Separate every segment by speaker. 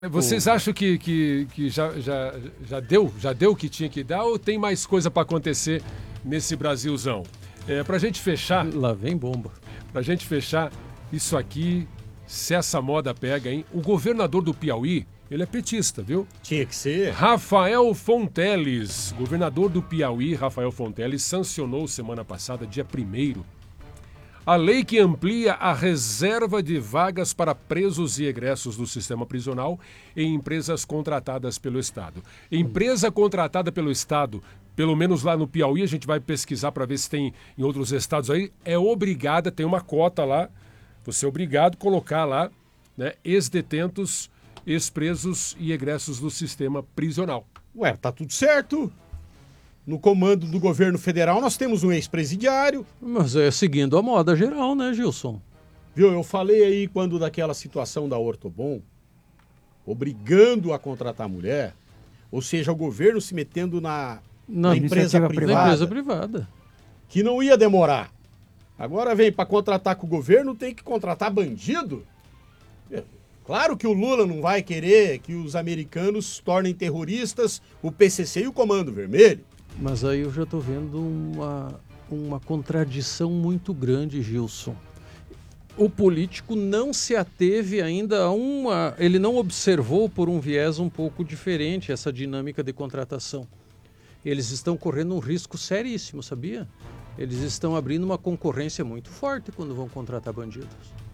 Speaker 1: Vocês acham que já deu o que tinha que dar ou tem mais coisa para acontecer nesse Brasilzão? Pra gente fechar...
Speaker 2: Lá vem bomba.
Speaker 1: Pra gente fechar isso aqui, se essa moda pega, hein? O governador do Piauí, ele é petista, viu?
Speaker 3: Tinha que ser.
Speaker 1: Rafael Fonteles, governador do Piauí, Rafael Fonteles, sancionou semana passada, dia 1º, a lei que amplia a reserva de vagas para presos e egressos do sistema prisional em empresas contratadas pelo Estado. Empresa contratada pelo Estado, pelo menos lá no Piauí, a gente vai pesquisar para ver se tem em outros estados aí, é obrigada, tem uma cota lá, você é obrigado a colocar lá, né, ex-detentos, ex-presos e egressos do sistema prisional.
Speaker 3: Ué, tá tudo certo. No comando do governo federal nós temos um ex-presidiário.
Speaker 2: Mas é seguindo a moda geral, né, Gilson?
Speaker 3: Viu, eu falei aí quando daquela situação da Ortobon, obrigando a contratar mulher, ou seja, o governo se metendo na empresa privada.
Speaker 2: Na empresa privada.
Speaker 3: Que não ia demorar. Agora vem, para contratar com o governo tem que contratar bandido. Claro que o Lula não vai querer que os americanos tornem terroristas o PCC e o Comando Vermelho.
Speaker 2: Mas aí eu já estou vendo uma contradição muito grande, Gilson. O político não se ateve ainda a ele não observou por um viés um pouco diferente essa dinâmica de contratação. Eles estão correndo um risco seríssimo, sabia? Eles estão abrindo uma concorrência muito forte quando vão contratar bandidos.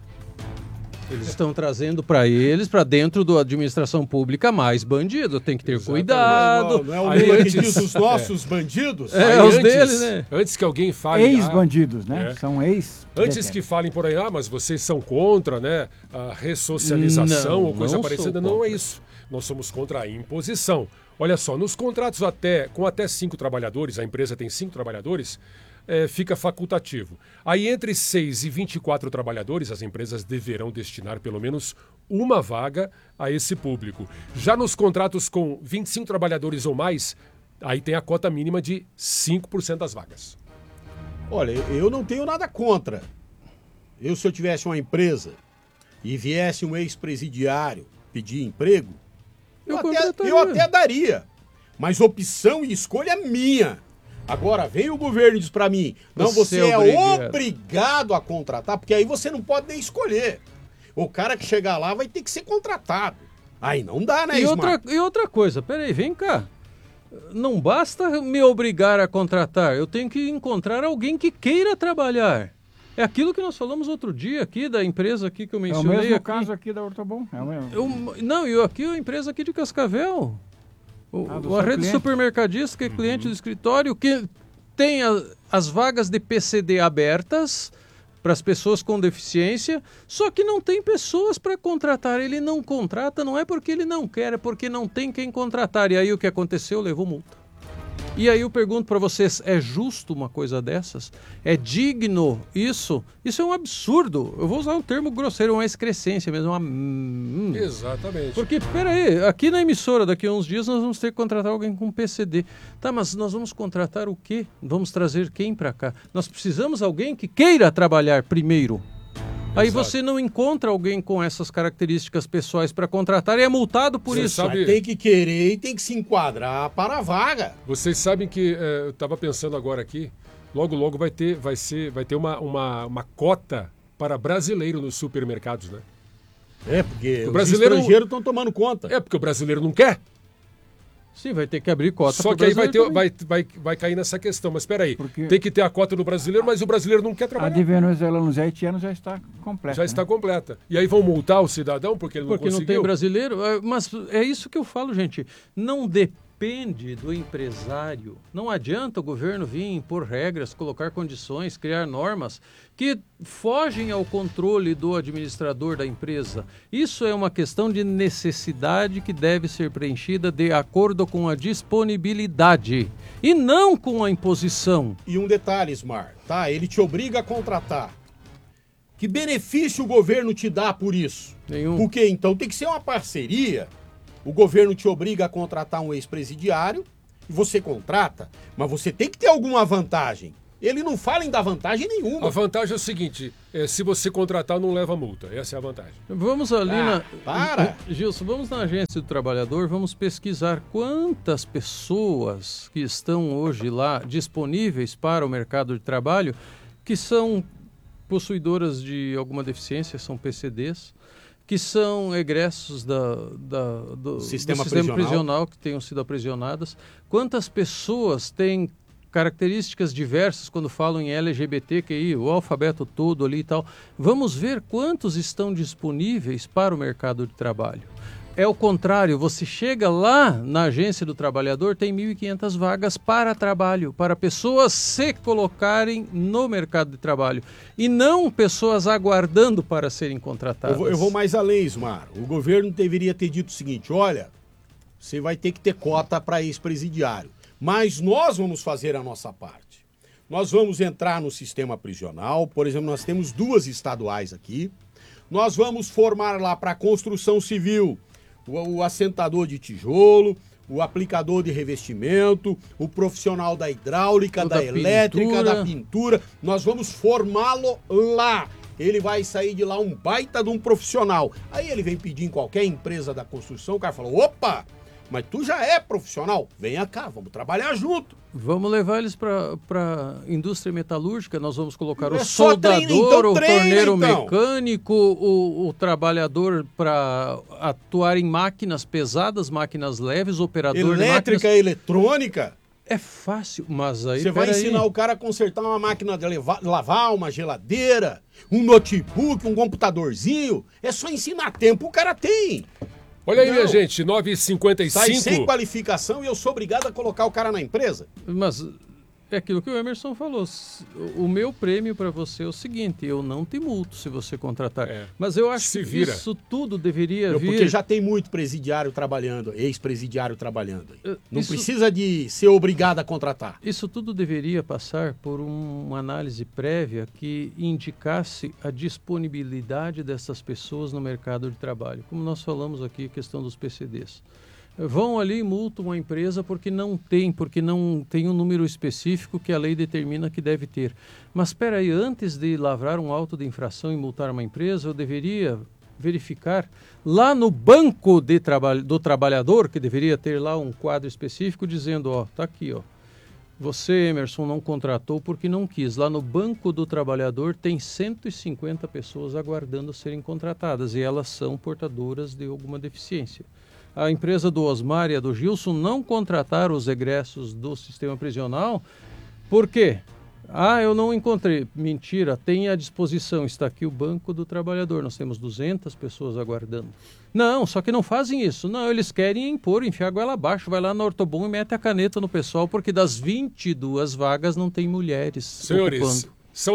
Speaker 2: Eles estão trazendo para dentro da administração pública mais bandido. Tem que ter cuidado.
Speaker 3: Não é o Lula que diz os nossos bandidos?
Speaker 2: Os deles, né?
Speaker 1: Antes que alguém fale...
Speaker 4: Ex-bandidos, né? São ex...
Speaker 1: Antes que falem por aí, mas vocês são contra, né? A ressocialização ou coisa parecida. Não é isso. Nós somos contra a imposição. Olha só, nos contratos com até 5 trabalhadores, a empresa tem 5 trabalhadores... fica facultativo. Aí, entre 6 e 24 trabalhadores, as empresas deverão destinar pelo menos uma vaga a esse público. Já nos contratos com 25 trabalhadores ou mais, aí tem a cota mínima de 5% das vagas.
Speaker 3: Olha, eu não tenho nada contra. Se eu tivesse uma empresa e viesse um ex-presidiário pedir emprego, eu até daria. Mas opção e escolha é minha. Agora, vem o governo e diz pra mim, não, você é obrigado a contratar, porque aí você não pode nem escolher. O cara que chegar lá vai ter que ser contratado. Aí não dá, né,
Speaker 2: E outra coisa, peraí, vem cá. Não basta me obrigar a contratar, eu tenho que encontrar alguém que queira trabalhar. É aquilo que nós falamos outro dia aqui, da empresa aqui que eu mencionei.
Speaker 4: É o mesmo caso aqui da Ortobon. É o mesmo.
Speaker 2: Aqui a empresa aqui de Cascavel. A rede de supermercadistas, que é cliente do escritório, que tem as vagas de PCD abertas para as pessoas com deficiência, só que não tem pessoas para contratar. Ele não contrata, não é porque ele não quer, é porque não tem quem contratar. E aí o que aconteceu? Levou multa. E aí eu pergunto para vocês, é justo uma coisa dessas? É digno isso? Isso é um absurdo. Eu vou usar um termo grosseiro, uma excrescência mesmo.
Speaker 1: Exatamente.
Speaker 2: Porque, peraí, aqui na emissora, daqui a uns dias, nós vamos ter que contratar alguém com PCD. Tá, mas nós vamos contratar o quê? Vamos trazer quem para cá? Nós precisamos de alguém que queira trabalhar primeiro. Aí você não encontra alguém com essas características pessoais para contratar e é multado por isso.
Speaker 3: Mas tem que querer e tem que se enquadrar para a vaga.
Speaker 1: Vocês sabem que eu estava pensando agora aqui, logo vai ter uma cota para brasileiro nos supermercados, né?
Speaker 3: Porque os estrangeiros estão tomando conta.
Speaker 1: Porque o brasileiro não quer.
Speaker 2: Sim, vai ter que abrir cota.
Speaker 1: Só que aí vai cair nessa questão. Mas espera aí, tem que ter a cota do brasileiro, mas o brasileiro não quer trabalhar.
Speaker 4: A de venezuelanos e haitianos já está completa.
Speaker 1: Já está completa. E aí vão multar o cidadão porque ele não conseguiu?
Speaker 2: Porque não tem brasileiro. Mas é isso que eu falo, gente. Não depende do empresário. Não adianta o governo vir impor regras, colocar condições, criar normas que fogem ao controle do administrador da empresa. Isso é uma questão de necessidade que deve ser preenchida de acordo com a disponibilidade e não com a imposição.
Speaker 3: E um detalhe, Ismar, tá? Ele te obriga a contratar. Que benefício o governo te dá por isso?
Speaker 2: Nenhum.
Speaker 3: Porque então tem que ser uma parceria. O governo te obriga a contratar um ex-presidiário e você contrata, mas você tem que ter alguma vantagem. Ele não fala em dar vantagem nenhuma.
Speaker 1: A vantagem é o seguinte, se você contratar, não leva multa. Essa é a vantagem.
Speaker 2: Vamos ali
Speaker 3: Para!
Speaker 2: Gilson, vamos na Agência do Trabalhador, vamos pesquisar quantas pessoas que estão hoje lá disponíveis para o mercado de trabalho que são possuidoras de alguma deficiência, são PCDs, que são egressos do sistema prisional, que tenham sido aprisionadas. Quantas pessoas têm características diversas quando falam em LGBTQI, o alfabeto todo ali e tal. Vamos ver quantos estão disponíveis para o mercado de trabalho. É o contrário, você chega lá na Agência do Trabalhador, tem 1.500 vagas para trabalho, para pessoas se colocarem no mercado de trabalho e não pessoas aguardando para serem contratadas.
Speaker 3: Eu vou mais além, Ismar. O governo deveria ter dito o seguinte, olha, você vai ter que ter cota para ex-presidiário. Mas nós vamos fazer a nossa parte. Nós vamos entrar no sistema prisional, por exemplo, nós temos 2 estaduais aqui. Nós vamos formar lá para a construção civil o assentador de tijolo, o aplicador de revestimento, o profissional da hidráulica, da elétrica, da pintura. Nós vamos formá-lo lá. Ele vai sair de lá um baita de um profissional. Aí ele vem pedir em qualquer empresa da construção, o cara fala, opa! Mas tu já é profissional, venha cá, vamos trabalhar junto.
Speaker 2: Vamos levar eles para a indústria metalúrgica, nós vamos colocar o soldador, o torneiro mecânico, o trabalhador para atuar em máquinas pesadas, máquinas leves, operador de máquinas...
Speaker 3: Elétrica, eletrônica.
Speaker 2: É fácil, mas aí...
Speaker 3: Você vai ensinar o cara a consertar uma máquina de lavar, uma geladeira, um notebook, um computadorzinho. É só ensinar tempo, o cara tem.
Speaker 1: Olha aí, minha gente, 9h55.
Speaker 3: Sai sem qualificação e eu sou obrigado a colocar o cara na empresa?
Speaker 2: Mas é aquilo que o Emerson falou. O meu prêmio para você é o seguinte, eu não te multo se você contratar. Mas eu acho que isso tudo deveria vir...
Speaker 3: Porque já tem muito presidiário trabalhando, ex-presidiário trabalhando. Não precisa de ser obrigado a contratar.
Speaker 2: Isso tudo deveria passar por uma análise prévia que indicasse a disponibilidade dessas pessoas no mercado de trabalho. Como nós falamos aqui, a questão dos PCDs. Vão ali e multam a empresa porque não tem um número específico que a lei determina que deve ter. Mas espera aí, antes de lavrar um auto de infração e multar uma empresa, eu deveria verificar lá no banco do trabalhador, que deveria ter lá um quadro específico dizendo, ó, tá aqui, ó. Você, Emerson, não contratou porque não quis. Lá no banco do trabalhador tem 150 pessoas aguardando serem contratadas e elas são portadoras de alguma deficiência. A empresa do Osmar e a do Gilson não contrataram os egressos do sistema prisional. Por quê? Eu não encontrei. Mentira, tem à disposição. Está aqui o Banco do Trabalhador. Nós temos 200 pessoas aguardando. Não, só que não fazem isso. Não, eles querem enfiar a goela abaixo. Vai lá na Ortobon e mete a caneta no pessoal, porque das 22 vagas não tem mulheres.
Speaker 1: Senhores, ocupando. São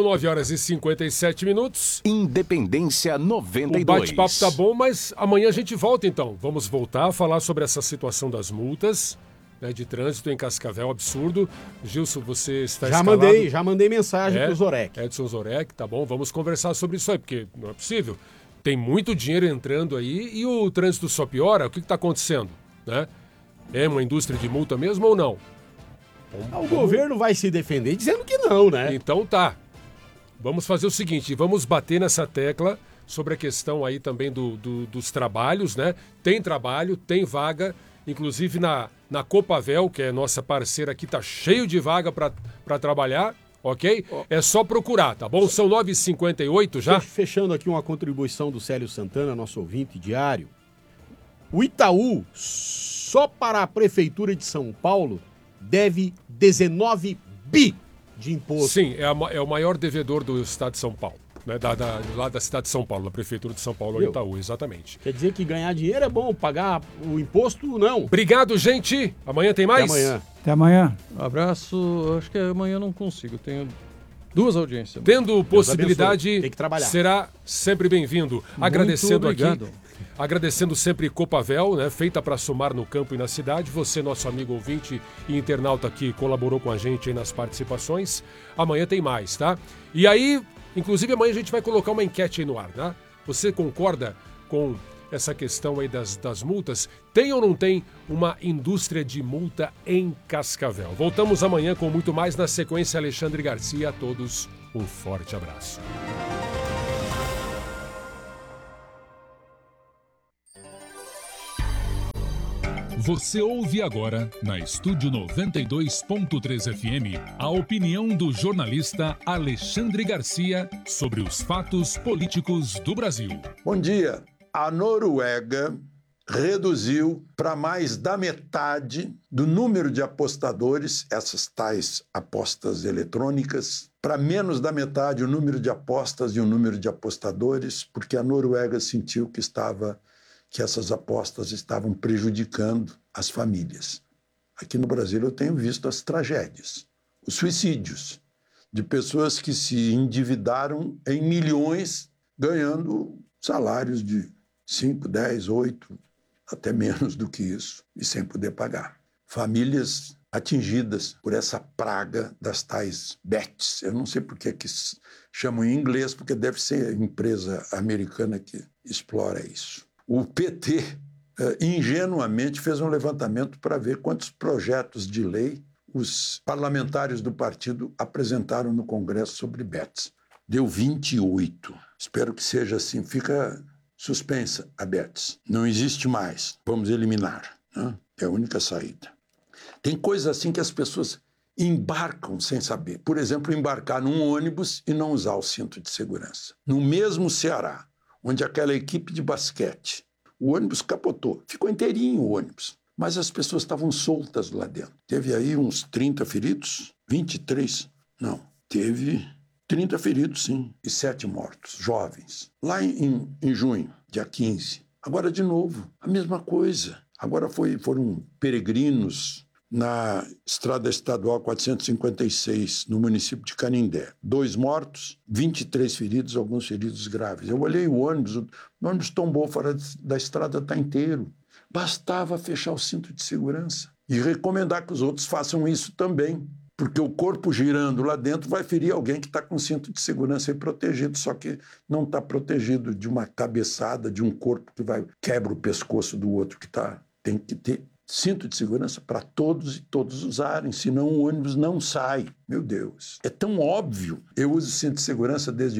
Speaker 1: 9h57.
Speaker 5: Independência 92.
Speaker 1: O bate-papo tá bom, mas amanhã a gente volta então. Vamos voltar a falar sobre essa situação das multas, né, de trânsito em Cascavel, absurdo. Gilson, você está escalado.
Speaker 3: Já mandei mensagem pro Zorek.
Speaker 1: Edson Zorek, tá bom. Vamos conversar sobre isso aí, porque não é possível. Tem muito dinheiro entrando aí e o trânsito só piora. O que está acontecendo? Né? É uma indústria de multa mesmo ou não?
Speaker 3: O governo vai se defender dizendo que não, né?
Speaker 1: Então tá. Vamos fazer o seguinte, vamos bater nessa tecla sobre a questão aí também dos trabalhos, né? Tem trabalho, tem vaga, inclusive na Copavel, que é nossa parceira aqui, tá cheio de vaga para trabalhar, ok? É só procurar, tá bom? São 9h58 já.
Speaker 3: Fechando aqui uma contribuição do Célio Santana, nosso ouvinte diário. O Itaú, só para a Prefeitura de São Paulo, deve 19 bi de imposto.
Speaker 1: Sim, é o maior devedor do estado de São Paulo, né? Lá da cidade de São Paulo, da Prefeitura de São Paulo, o Itaú, exatamente.
Speaker 3: Quer dizer que ganhar dinheiro é bom, pagar o imposto não.
Speaker 1: Obrigado, gente. Amanhã tem mais?
Speaker 3: Até amanhã.
Speaker 4: Até amanhã.
Speaker 2: Um abraço. Acho que amanhã eu não consigo, tenho 2 audiências.
Speaker 1: Tendo possibilidade,
Speaker 3: tem que trabalhar.
Speaker 1: Será sempre bem-vindo. Agradecendo
Speaker 2: obrigado.
Speaker 1: Aqui. Agradecendo sempre Copavel, né, feita para somar no campo e na cidade. Você, nosso amigo ouvinte e internauta que colaborou com a gente aí nas participações. Amanhã tem mais, tá? E aí, inclusive amanhã a gente vai colocar uma enquete aí no ar, tá? Você concorda com essa questão aí das multas. Tem ou não tem uma indústria de multa em Cascavel? Voltamos amanhã com muito mais. Na sequência, Alexandre Garcia. A todos, um forte abraço.
Speaker 6: Você ouve agora, na Estúdio 92.3 FM, a opinião do jornalista Alexandre Garcia sobre os fatos políticos do Brasil.
Speaker 7: Bom dia. A Noruega reduziu para mais da metade do número de apostadores, essas tais apostas eletrônicas, para menos da metade o número de apostas e o número de apostadores, porque a Noruega sentiu que essas apostas estavam prejudicando as famílias. Aqui no Brasil eu tenho visto as tragédias, os suicídios de pessoas que se endividaram em milhões, ganhando salários de 5, 10, 8, até menos do que isso, e sem poder pagar. Famílias atingidas por essa praga das tais bets. Eu não sei por que chamam em inglês, porque deve ser a empresa americana que explora isso. O PT, ingenuamente, fez um levantamento para ver quantos projetos de lei os parlamentares do partido apresentaram no Congresso sobre bets. Deu 28. Espero que seja assim. Fica suspensa a bets. Não existe mais. Vamos eliminar, né? É a única saída. Tem coisas assim que as pessoas embarcam sem saber. Por exemplo, embarcar num ônibus e não usar o cinto de segurança. No mesmo Ceará, onde aquela equipe de basquete, o ônibus capotou. Ficou inteirinho o ônibus, mas as pessoas estavam soltas lá dentro. Teve aí uns 30 feridos, 23, não, teve 30 feridos, sim, e 7 mortos, jovens. Lá em junho, dia 15. Agora, de novo, a mesma coisa. Agora foram peregrinos na estrada estadual 456, no município de Canindé. 2 mortos, 23 feridos, alguns feridos graves. Eu olhei o ônibus tombou fora da estrada, está inteiro. Bastava fechar o cinto de segurança e recomendar que os outros façam isso também, porque o corpo girando lá dentro vai ferir alguém que está com cinto de segurança e protegido, só que não está protegido de uma cabeçada, de um corpo que quebra o pescoço do outro que tem que ter cinto de segurança para todos e todos usarem, senão o ônibus não sai. Meu Deus, é tão óbvio. Eu uso cinto de segurança desde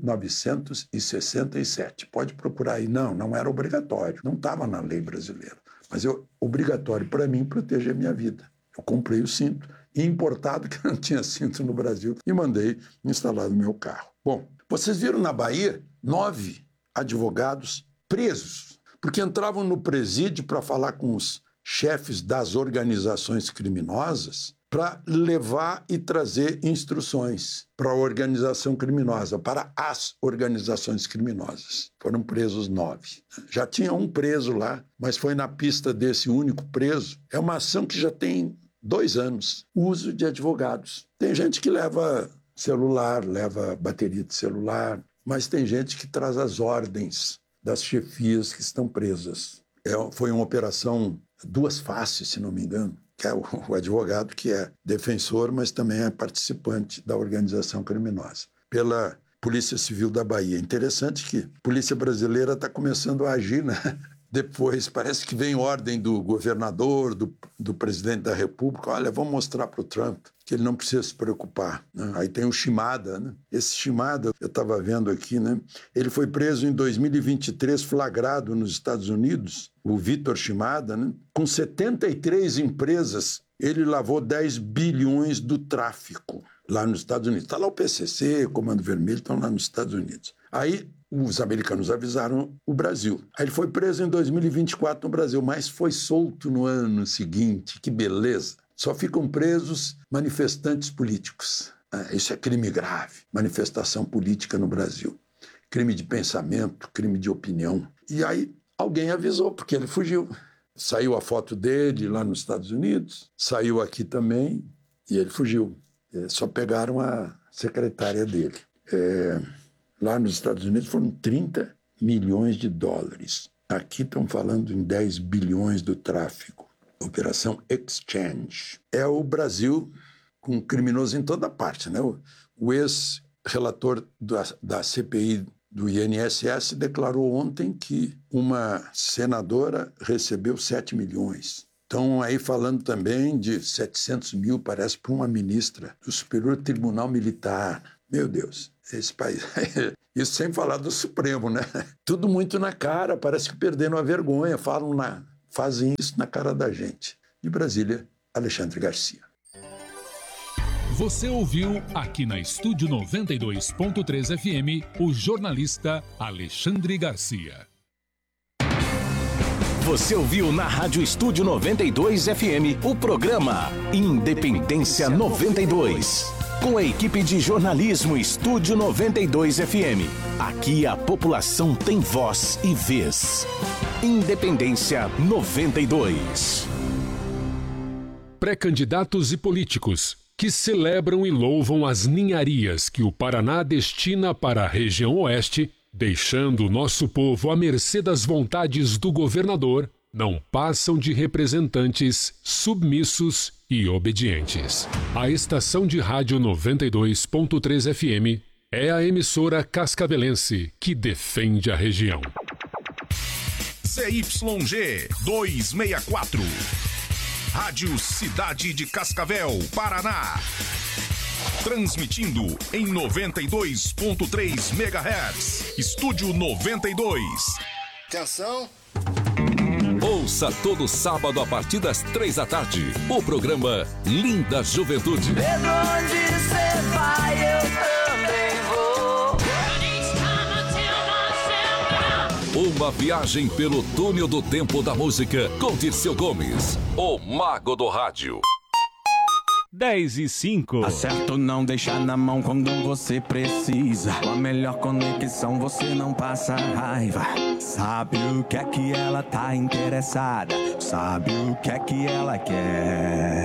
Speaker 7: 1967. Pode procurar aí. Não era obrigatório. Não estava na lei brasileira. Mas obrigatório para mim proteger minha vida. Eu comprei o cinto, importado, que não tinha cinto no Brasil, e mandei instalar no meu carro. Bom, vocês viram na Bahia 9 advogados presos, porque entravam no presídio para falar com os chefes das organizações criminosas para levar e trazer instruções para a organização criminosa, para as organizações criminosas. Foram presos 9. Já tinha um preso lá, mas foi na pista desse único preso. É uma ação que já tem 2 anos. Uso de advogados. Tem gente que leva celular, leva bateria de celular, mas tem gente que traz as ordens das chefias que estão presas. Foi uma operação 2 faces, se não me engano, que é o advogado que é defensor, mas também é participante da organização criminosa, pela Polícia Civil da Bahia. Interessante que a polícia brasileira está começando a agir, né? Depois, parece que vem ordem do governador, do presidente da República. Olha, vamos mostrar para o Trump que ele não precisa se preocupar, né? Aí tem o Shimada, né? Esse Shimada, eu estava vendo aqui, né? Ele foi preso em 2023, flagrado nos Estados Unidos, o Vitor Shimada, né? Com 73 empresas, ele lavou 10 bilhões do tráfico lá nos Estados Unidos. Está lá o PCC, Comando Vermelho, estão lá nos Estados Unidos. Aí os americanos avisaram o Brasil. Aí ele foi preso em 2024 no Brasil, mas foi solto no ano seguinte. Que beleza! Só ficam presos manifestantes políticos. Isso é crime grave, manifestação política no Brasil. Crime de pensamento, crime de opinião. E aí alguém avisou, porque ele fugiu. Saiu a foto dele lá nos Estados Unidos, saiu aqui também, e ele fugiu. Só pegaram a secretária dele. Lá nos Estados Unidos foram 30 milhões de dólares. Aqui estão falando em 10 bilhões do tráfico. Operação Exchange. É o Brasil com criminoso em toda parte, né? O ex-relator da CPI do INSS declarou ontem que uma senadora recebeu 7 milhões. Estão aí falando também de 700 mil, parece, para uma ministra do Superior Tribunal Militar. Meu Deus, esse país... Isso sem falar do Supremo, né? Tudo muito na cara, parece que perderam a vergonha, fazem isso na cara da gente. De Brasília, Alexandre Garcia.
Speaker 6: Você ouviu aqui na Estúdio 92.3 FM o jornalista Alexandre Garcia.
Speaker 5: Você ouviu na Rádio Estúdio 92 FM o programa Independência 92. Com a equipe de jornalismo Estúdio 92 FM. Aqui a população tem voz e vez. Independência 92.
Speaker 1: Pré-candidatos e políticos que celebram e louvam as ninharias que o Paraná destina para a região oeste, deixando o nosso povo à mercê das vontades do governador, não passam de representantes submissos e obedientes. A estação de rádio 92.3 FM é a emissora cascavelense que defende a região.
Speaker 8: CYG 264. Rádio Cidade de Cascavel, Paraná. Transmitindo em 92.3 MHz. Estúdio 92.
Speaker 9: Atenção.
Speaker 10: Ouça todo sábado a partir das 3 da tarde o programa Linda Juventude.
Speaker 11: Mesmo onde você vai, eu também vou.
Speaker 10: Uma viagem pelo túnel do tempo da música com Dirceu Gomes, o mago do rádio.
Speaker 12: 10:05.
Speaker 13: Acerto não deixar na mão quando você precisa. Com a melhor conexão você não passa raiva. Sabe o que é que ela tá interessada, sabe o que é que ela quer.